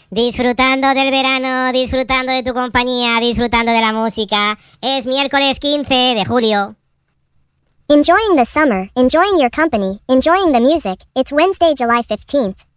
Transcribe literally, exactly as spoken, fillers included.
Disfrutando del verano, disfrutando de tu compañía, disfrutando de la música. Es miércoles quince de julio. Enjoying the summer, enjoying your company, enjoying the music. It's Wednesday, July fifteenth.